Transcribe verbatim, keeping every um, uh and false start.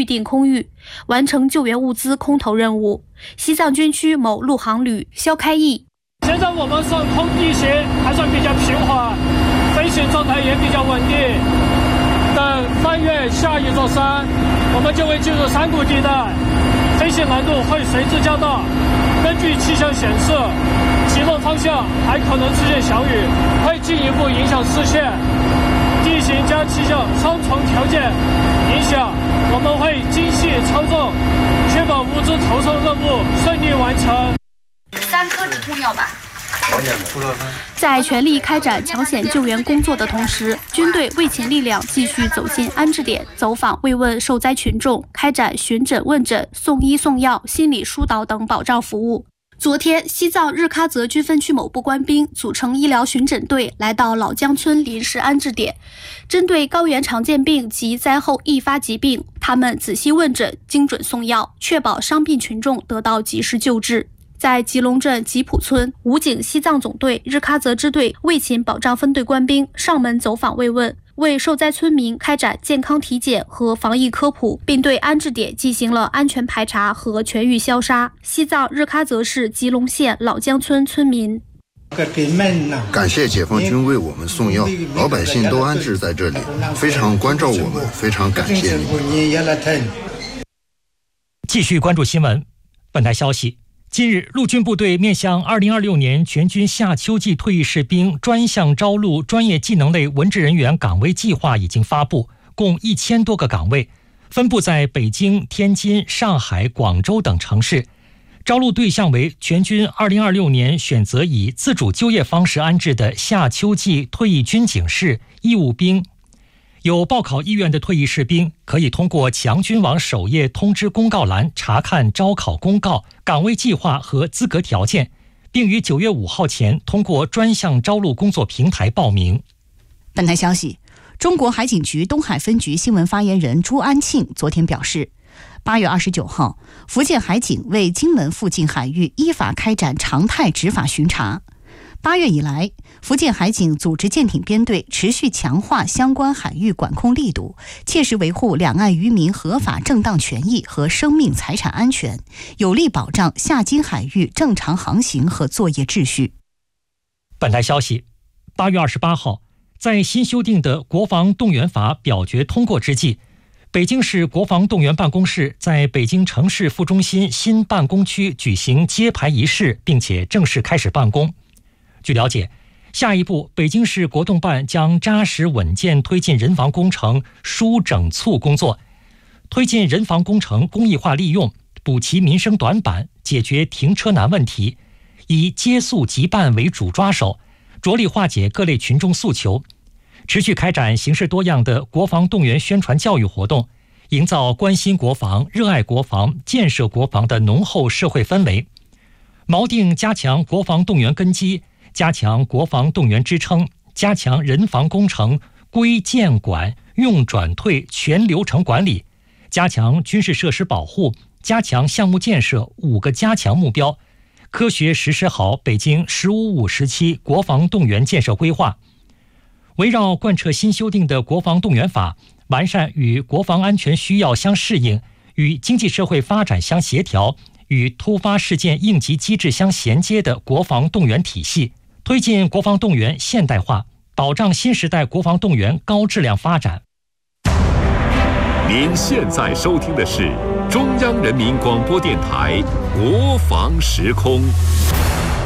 定空域，完成救援物资空投任务。西藏军区某陆航旅肖开义： 现在我们上空地形还算比较平缓，飞行状态也比较稳定。等翻越下一座山，我们就会进入山谷地带，飞行难度会随之加大。根据气象显示，起落方向还可能出现小雨，会进一步影响视线。地形加气象双重条件影响，我们会精细操纵，确保物资投送任务顺利完成。 三颗止痛药吧。 在全力开展抢险救援工作的同时，军队卫勤力量继续走进安置点，走访慰问受灾群众，开展巡诊问诊、送医送药、心理疏导等保障服务。昨天，西藏日喀则军分区某部官兵组成医疗巡诊队来到老江村临时安置点，针对高原常见病及灾后易发疾病，他们仔细问诊、精准送药，确保伤病群众得到及时救治。在吉隆镇吉普村，武警西藏总队日喀则支队卫勤保障分队官兵上门走访慰问，为受灾村民开展健康体检和防疫科普，并对安置点进行了安全排查和全域消杀。西藏日喀则市吉隆县老江村村民： 感谢解放军为我们送药，老百姓都安置在这里，非常关照我们，非常感谢你。 继续关注新闻。本台消息，近日，陆军部队面向二零二六年全军夏秋季退役士兵专项招录专业技能类文职人员岗位计划已经发布，共一千多个岗位，分布在北京、天津、上海、广州等城市。招录对象为全军二零二六年选择以自主就业方式安置的夏秋季退役军警士、义务兵。有报考意愿的退役士兵可以通过强军网首页通知公告栏查看招考公告、岗位计划和资格条件，并于九月五号前通过专项招录工作平台报名。 本台消息，中国海警局东海分局新闻发言人朱安庆昨天表示，八月二十九号，福建海警为金门附近海域依法开展常态执法巡查。八月以来，福建海警组织舰艇编队持续强化相关海域管控力度，切实维护两岸渔民合法正当权益和生命财产安全，有力保障下金海域正常航行和作业秩序。 本台消息，八月二十八号，在新修订的国防动员法表决通过之际，北京市国防动员办公室在北京城市副中心新办公区举行揭牌仪式，并且正式开始办公。据了解，下一步北京市国动办将扎实稳健推进人防工程疏整促工作，推进人防工程公益化利用，补齐民生短板，解决停车难问题，以接速急办为主抓手，着力化解各类群众诉求，持续开展形式多样的国防动员宣传教育活动，营造关心国防、热爱国防、建设国防的浓厚社会氛围，锚定加强国防动员根基，加强国防动员支撑，加强人防工程规建管用转退全流程管理，加强军事设施保护，加强项目建设五个加强目标，科学实施好北京“十五五”时期国防动员建设规划。围绕贯彻新修订的国防动员法，完善与国防安全需要相适应、与经济社会发展相协调、与突发事件应急机制相衔接的国防动员体系，推进国防动员现代化，保障新时代国防动员高质量发展。 您现在收听的是中央人民广播电台国防时空。